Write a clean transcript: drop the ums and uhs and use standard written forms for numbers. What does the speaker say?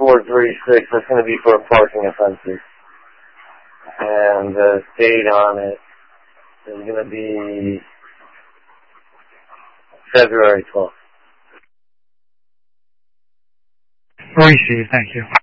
436. That's going to be for parking offenses. And the date on it is going to be February 12th. Received, thank you.